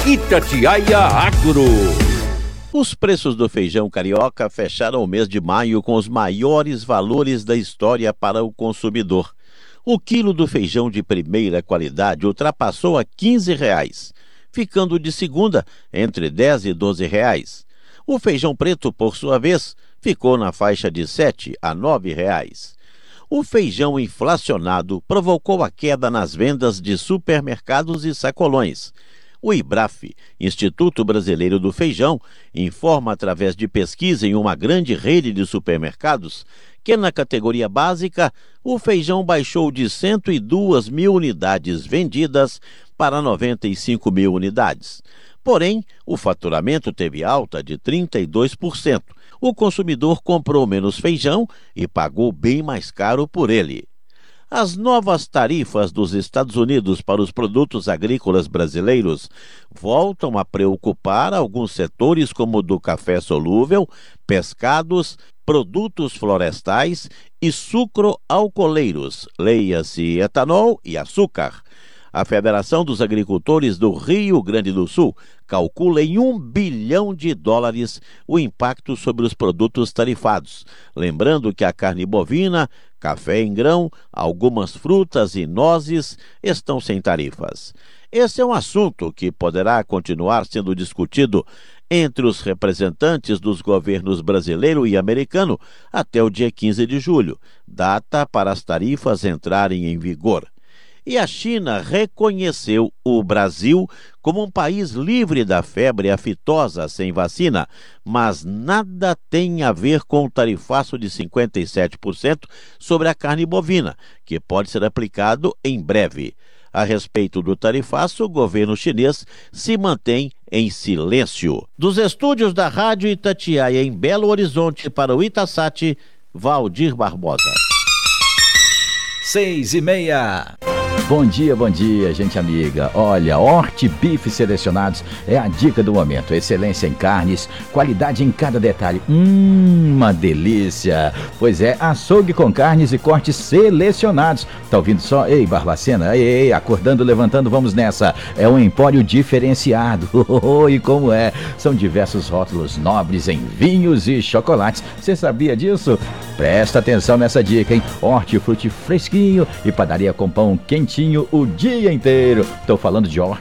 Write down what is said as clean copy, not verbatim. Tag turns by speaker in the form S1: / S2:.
S1: Itatiaia Agro.
S2: Os preços do feijão carioca fecharam o mês de maio com os maiores valores da história para o consumidor. O quilo do feijão de primeira qualidade ultrapassou a R$ 15, ficando de segunda entre R$ 10 e R$ 12. O feijão preto, por sua vez, ficou na faixa de R$ 7 a R$ 9. O feijão inflacionado provocou a queda nas vendas de supermercados e sacolões. O IBRAF, Instituto Brasileiro do Feijão, informa através de pesquisa em uma grande rede de supermercados que na categoria básica o feijão baixou de 102 mil unidades vendidas para 95 mil unidades. Porém, o faturamento teve alta de 32%. O consumidor comprou menos feijão e pagou bem mais caro por ele. As novas tarifas dos Estados Unidos para os produtos agrícolas brasileiros voltam a preocupar alguns setores como o do café solúvel, pescados, produtos florestais e sucroalcooleiros, leia-se etanol e açúcar. A Federação dos Agricultores do Rio Grande do Sul calcula em US$ 1 bilhão o impacto sobre os produtos tarifados. Lembrando que a carne bovina, café em grão, algumas frutas e nozes estão sem tarifas. Esse é um assunto que poderá continuar sendo discutido entre os representantes dos governos brasileiro e americano até o dia 15 de julho, data para as tarifas entrarem em vigor. E a China reconheceu o Brasil como um país livre da febre aftosa sem vacina, mas nada tem a ver com o tarifaço de 57% sobre a carne bovina, que pode ser aplicado em breve. A respeito do tarifaço, o governo chinês se mantém em silêncio. Dos estúdios da Rádio Itatiaia em Belo Horizonte para o Itasat, Valdir Barbosa.
S3: 6:30. Bom dia, gente amiga. Olha, Horti Bife Selecionados é a dica do momento. Excelência em carnes, qualidade em cada detalhe. Uma delícia. Pois é, açougue com carnes e cortes selecionados. Tá ouvindo só? Ei, Barbacena, ei, acordando, levantando, vamos nessa. É um empório diferenciado. E como é? São diversos rótulos nobres em vinhos e chocolates. Você sabia disso? Presta atenção nessa dica, hein? Hortifruti fresquinho e padaria com pão quentinho o dia inteiro. Tô falando de